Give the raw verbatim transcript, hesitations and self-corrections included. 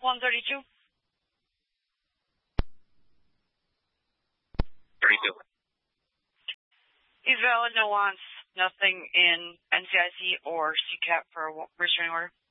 one thirty-two. thirty-two. He's valid, no wants, nothing in N C I C or C CAP for a restraining order.